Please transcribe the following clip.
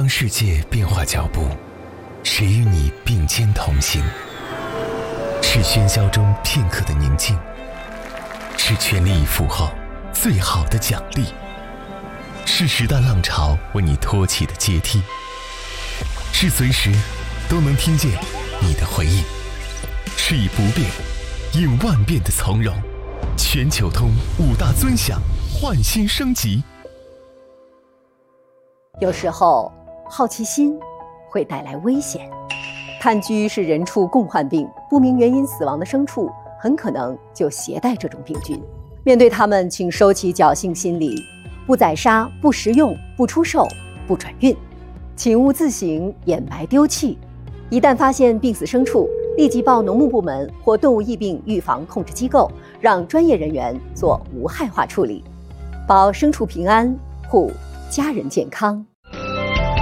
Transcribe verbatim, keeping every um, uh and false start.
当世界变化脚步，谁与你并肩同行？是喧嚣中片刻的宁静，是全力以赴后最好的奖励，是时代浪潮为你托起的阶梯，是随时都能听见你的回应，是以不变应万变的从容。全球通五大尊享，焕新升级。 有时候好奇心会带来危险。炭疽是人畜共患病，不明原因死亡的牲畜很可能就携带这种病菌。面对它们，请收起侥幸心理，不宰杀，不食用，不出售，不转运，请勿自行掩埋丢弃。一旦发现病死牲畜，立即报农牧部门或动物疫病预防控制机构，让专业人员做无害化处理，保牲畜平安，护家人健康。